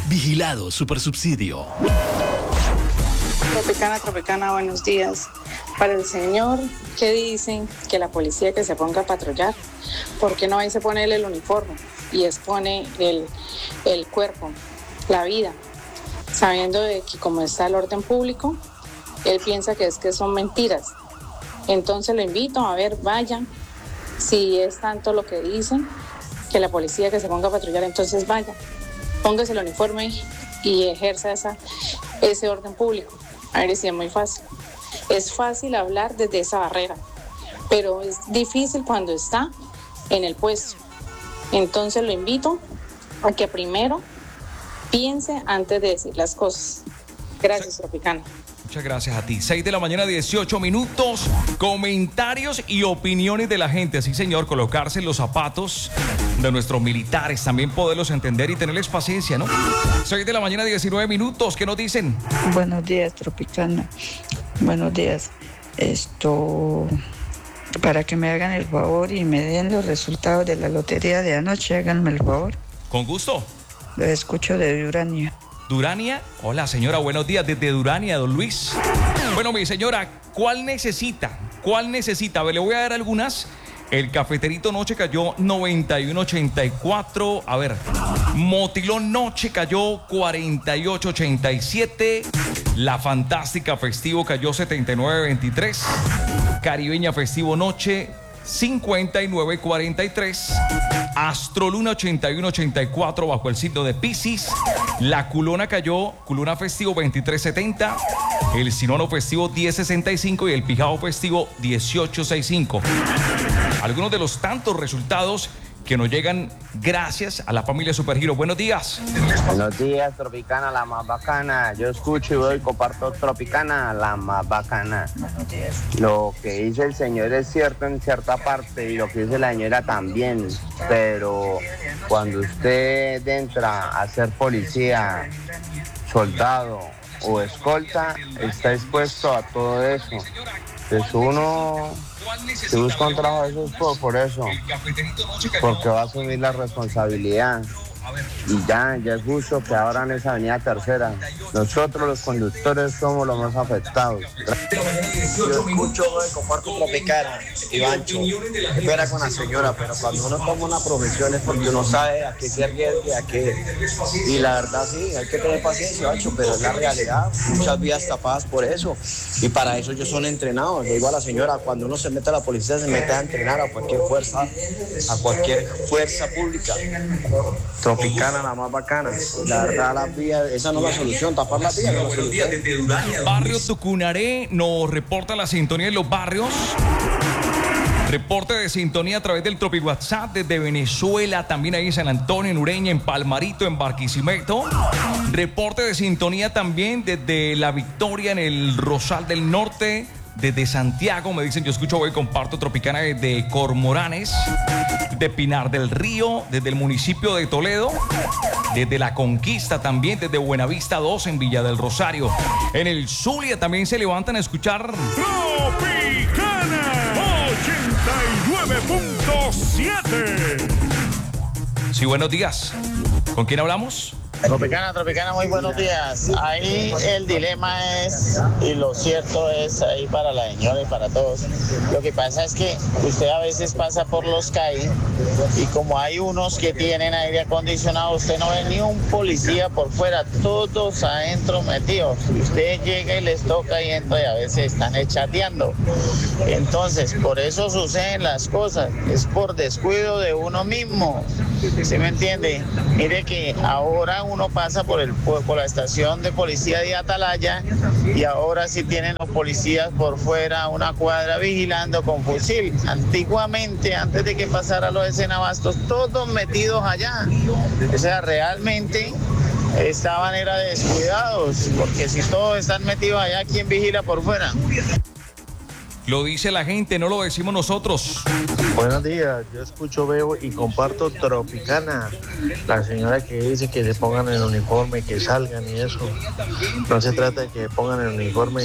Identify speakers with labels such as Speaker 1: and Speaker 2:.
Speaker 1: Vigilado Supersubsidio.
Speaker 2: Tropicana, buenos días. Para el señor que dicen que la policía que se ponga a patrullar, ¿por qué no ahí se pone el uniforme y expone el cuerpo, la vida, sabiendo de que como está el orden público, él piensa que son mentiras? Entonces lo invito a ver, vayan, si es tanto lo que dicen, que la policía que se ponga a patrullar, entonces vaya, póngase el uniforme y ejerza ese orden público. A ver si es muy fácil. Es fácil hablar desde esa barrera, pero es difícil cuando está en el puesto. Entonces lo invito a que primero piense antes de decir las cosas. Gracias, Tropicana.
Speaker 3: Muchas gracias a ti. 6 de la mañana, 18 minutos. Comentarios y opiniones de la gente. Sí, señor, colocarse en los zapatos de nuestros militares. También poderlos entender y tenerles paciencia, ¿no? 6 de la mañana, 19 minutos. ¿Qué nos dicen?
Speaker 4: Buenos días, Tropicana. Buenos días. Para que me hagan el favor y me den los resultados de la lotería de anoche, háganme el favor.
Speaker 3: Con gusto.
Speaker 4: Lo escucho de Durania.
Speaker 3: Durania, hola señora, buenos días desde Durania, don Luis. Bueno, mi señora, ¿cuál necesita? A ver, le voy a dar algunas. El cafeterito noche cayó 91.84. A ver, Motilón noche cayó 48.87. La Fantástica Festivo cayó 79.23. Caribeña Festivo noche 59.43. Astroluna 81.84 bajo el signo de Piscis. La Culona cayó, Culona Festivo 23.70. El Sinono Festivo 10.65 y el Pijao Festivo 18.65. Algunos de los tantos resultados que nos llegan gracias a la familia Supergiro. Buenos días.
Speaker 5: Buenos días, Tropicana, la más bacana. Yo escucho y voy y comparto Tropicana, la más bacana. Lo que dice el señor es cierto en cierta parte y lo que dice la señora también, pero cuando usted entra a ser policía, soldado o escolta, está expuesto a todo eso. Entonces uno se busca un trabajo de esos por eso, porque va a asumir la responsabilidad. Y ya es justo que ahora en esa avenida Tercera, nosotros los conductores somos los más afectados.
Speaker 6: Yo escucho, comparto Tropicana, Ivancho, espera con la señora, pero cuando uno toma una profesión es porque uno sabe a qué se arriesga, a qué. Y la verdad sí, hay que tener paciencia, Ivancho, pero es la realidad, muchas vidas tapadas por eso. Y para eso ellos son entrenados. Le digo a la señora, cuando uno se mete a la policía, se mete a entrenar a cualquier fuerza pública. Tropicana, la más bacana. La verdad, las vías, esa no es la solución, tapar las vías.
Speaker 3: Buenos días desde Durania. Barrio Tucunaré nos reporta la sintonía en los barrios. Reporte de sintonía a través del Tropi WhatsApp desde Venezuela, también ahí en San Antonio, en Ureña, en Palmarito, en Barquisimeto. Reporte de sintonía también desde La Victoria, en el Rosal del Norte. Desde Santiago, me dicen, yo escucho hoy, comparto Tropicana desde Cormoranes, de Pinar del Río, desde el municipio de Toledo, desde La Conquista también, desde Buenavista 2 en Villa del Rosario. En el Zulia también se levantan a escuchar
Speaker 7: Tropicana 89.7.
Speaker 3: Sí, buenos días. ¿Con quién hablamos?
Speaker 8: Tropicana, muy buenos días. Ahí el dilema es, y lo cierto es ahí para la señora y para todos. Lo que pasa es que usted a veces pasa por los CAI y como hay unos que tienen aire acondicionado, usted no ve ni un policía por fuera, todos adentro metidos. Usted llega y les toca y entra y a veces están chateando. Entonces, por eso suceden las cosas. Es por descuido de uno mismo. ¿Sí me entiende? Mire que ahora uno pasa por la estación de policía de Atalaya y ahora sí tienen los policías por fuera una cuadra vigilando con fusil. Antiguamente, antes de que pasara los escenabastos, todos metidos allá. O sea, realmente estaban descuidados, porque si todos están metidos allá, ¿quién vigila por fuera?
Speaker 3: Lo dice la gente, no lo decimos nosotros.
Speaker 9: Buenos días, yo escucho, veo y comparto Tropicana. La señora que dice que se pongan el uniforme, que salgan y eso. No se trata de que pongan el uniforme